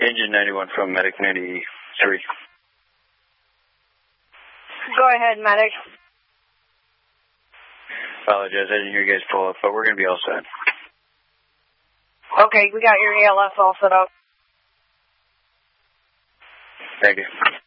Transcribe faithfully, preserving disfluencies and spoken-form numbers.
Engine ninety-one from Medic ninety-three. Go ahead, Medic. Apologize, I didn't hear you guys pull up, but we're going to be all set. Okay, we got your A L F all set up. Thank you.